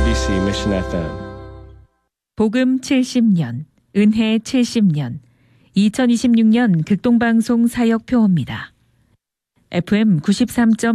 KBC Mission FM. 복음 70년, 은혜 70년, 2026년 극동방송 사역표입니다. FM 93.